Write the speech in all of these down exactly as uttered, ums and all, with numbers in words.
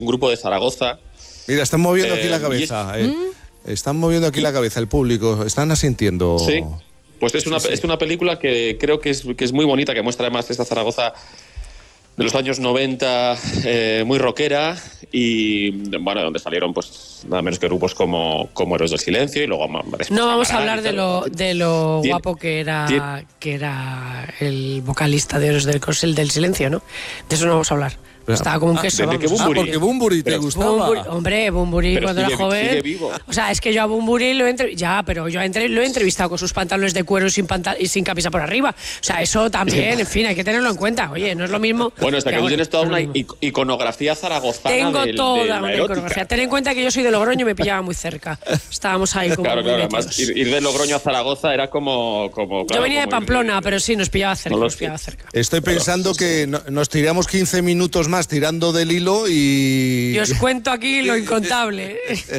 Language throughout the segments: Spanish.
un grupo de Zaragoza. Mira, están moviendo eh, aquí la cabeza. Es... Eh. Están moviendo aquí la cabeza el público, están asintiendo. Sí, pues es una, sí, sí. es una película que creo que es, que es muy bonita, que muestra además esta Zaragoza de los años noventa, eh, muy rockera, y bueno, donde salieron pues nada menos que grupos como, como Héroes del Silencio, y luego no vamos a hablar de lo, de lo guapo que era, que era el vocalista de Héroes del, del Silencio, ¿no? De eso no vamos a hablar. Estaba como un queso. Ah, ah, porque Bunbury te gustaba. Bunbury, hombre, Bunbury pero cuando sigue, era joven. Sigue vivo. O sea, es que yo a Bunbury lo he entre... ya, pero yo entre... lo he entrevistado con sus pantalones de cuero y sin, pantal... y sin camisa por arriba. O sea, eso también, en fin, hay que tenerlo en cuenta. Oye, no es lo mismo. Bueno, hasta que, que tú tienes toda no una iconografía zaragozana. Tengo del, toda de la una erótica. iconografía. Ten en cuenta que yo soy de Logroño y me pillaba muy cerca. Estábamos ahí como. Claro, muy claro. metidos. Además, ir, ir de Logroño a Zaragoza era como. como claro, yo venía como de Pamplona, ir, pero sí, nos pillaba cerca. No nos pillaba cerca. Estoy pensando que no, nos tiramos quince minutos más tirando del hilo y. Y os cuento aquí lo incontable.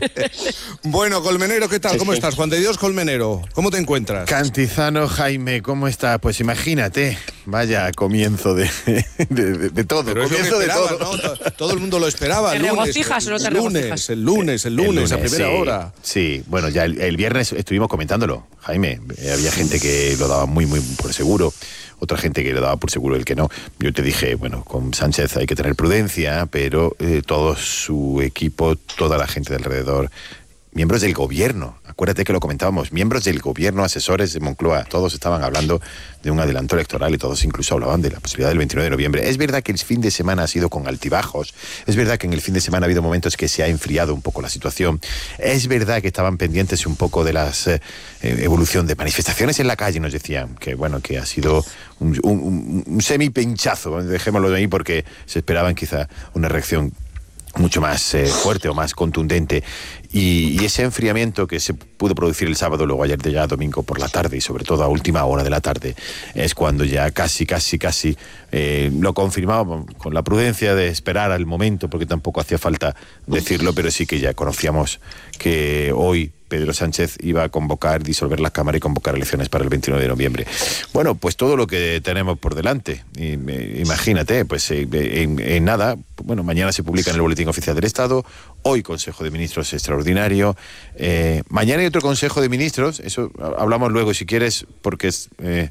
Bueno, Colmenero, ¿qué tal? ¿Cómo estás? Juan de Dios Colmenero, ¿cómo te encuentras? Cantizano Jaime, ¿cómo estás? Pues imagínate, vaya comienzo de, de, de, de todo. Pero comienzo de todo. ¿no? Todo el mundo lo esperaba. ¿Te el lunes, regocijas o no te el regocijas? lunes, el lunes, el lunes, el lunes, a primera sí, hora. Sí, bueno, ya el, el viernes estuvimos comentándolo, Jaime. Eh, había gente que lo daba muy, muy por seguro. Otra gente que le daba por seguro el que no. Yo te dije, bueno, con Sánchez hay que tener prudencia, pero eh, todo su equipo, toda la gente de alrededor, miembros del gobierno, acuérdate que lo comentábamos, miembros del gobierno, asesores de Moncloa, todos estaban hablando de un adelanto electoral y todos incluso hablaban de la posibilidad del veintinueve de noviembre. Es verdad que el fin de semana ha sido con altibajos, es verdad que en el fin de semana ha habido momentos que se ha enfriado un poco la situación, es verdad que estaban pendientes un poco de la eh, evolución de manifestaciones en la calle, nos decían que bueno, que ha sido un, un, un semi-pinchazo, dejémoslo ahí porque se esperaban quizá una reacción mucho más eh, fuerte o más contundente y, y ese enfriamiento que se pudo producir el sábado, luego ayer de ya domingo por la tarde y sobre todo a última hora de la tarde es cuando ya casi, casi, casi eh, lo confirmábamos con la prudencia de esperar al momento porque tampoco hacía falta decirlo, pero sí que ya conocíamos que hoy Pedro Sánchez iba a convocar, disolver la Cámara y convocar elecciones para el veintinueve de noviembre. Bueno, pues todo lo que tenemos por delante. Y, eh, imagínate, pues eh, en, en nada, bueno, mañana se publica en el Boletín Oficial del Estado, hoy Consejo de Ministros extraordinario, eh, mañana hay otro Consejo de Ministros, eso hablamos luego si quieres, porque es eh,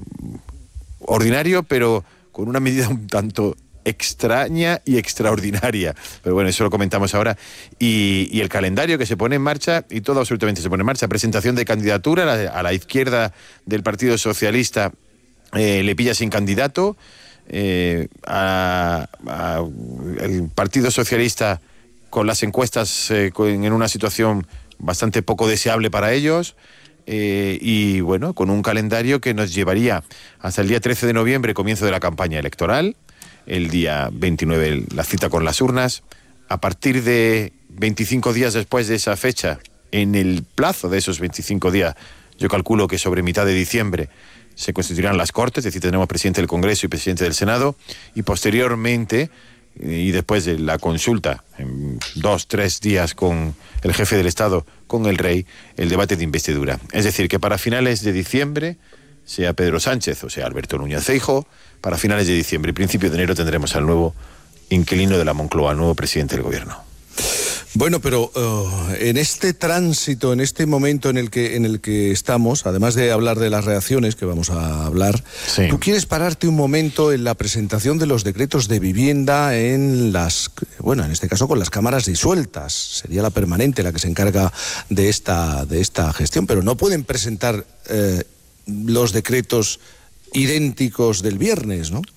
ordinario, pero con una medida un tanto extraña y extraordinaria, pero bueno, eso lo comentamos ahora, y, y el calendario que se pone en marcha, y todo absolutamente se pone en marcha, presentación de candidatura, a la, a la izquierda del Partido Socialista eh, le pilla sin candidato, eh, a, a el Partido Socialista con las encuestas eh, con, en una situación bastante poco deseable para ellos, eh, y bueno, con un calendario que nos llevaría hasta el día trece de noviembre, comienzo de la campaña electoral, el día veintinueve la cita con las urnas, a partir de veinticinco días después de esa fecha, en el plazo de esos veinticinco días, yo calculo que sobre mitad de diciembre se constituirán las Cortes, es decir, tenemos presidente del Congreso y presidente del Senado, y posteriormente, y después de la consulta, en dos, tres días con el jefe del Estado, con el rey, el debate de investidura. Es decir, que para finales de diciembre, sea Pedro Sánchez o sea Alberto Núñez Feijóo, para finales de diciembre y principios de enero tendremos al nuevo inquilino de la Moncloa, al nuevo presidente del gobierno. Bueno, pero uh, en este tránsito, en este momento en el que en el que estamos, además de hablar de las reacciones que vamos a hablar, sí. Tú quieres pararte un momento en la presentación de los decretos de vivienda en las, bueno, en este caso con las cámaras disueltas. Sería la permanente la que se encarga de esta de esta gestión, pero no pueden presentar eh, los decretos idénticos del viernes, ¿no?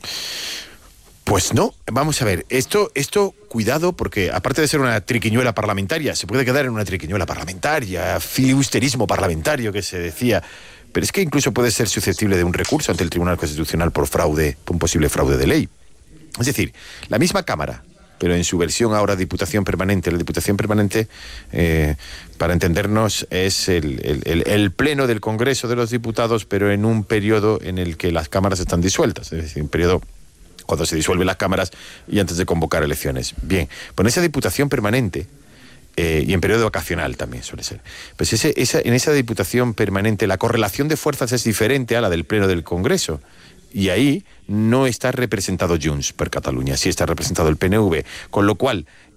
Pues no, vamos a ver, esto, esto, cuidado, porque aparte de ser una triquiñuela parlamentaria, se puede quedar en una triquiñuela parlamentaria, filibusterismo parlamentario que se decía, pero es que incluso puede ser susceptible de un recurso ante el Tribunal Constitucional por fraude, por un posible fraude de ley. Es decir, la misma Cámara, pero en su versión ahora Diputación Permanente, la Diputación Permanente, eh, para entendernos, es el, el, el, el pleno del Congreso de los Diputados, pero en un periodo en el que las cámaras están disueltas, es decir, un periodo cuando se disuelven las cámaras y antes de convocar elecciones. Bien, pues en esa Diputación Permanente, eh, y en periodo vacacional también suele ser, pues ese, esa, en esa Diputación Permanente la correlación de fuerzas es diferente a la del Pleno del Congreso, y ahí no está representado Junts per Catalunya, sí está representado el P N V, con lo cual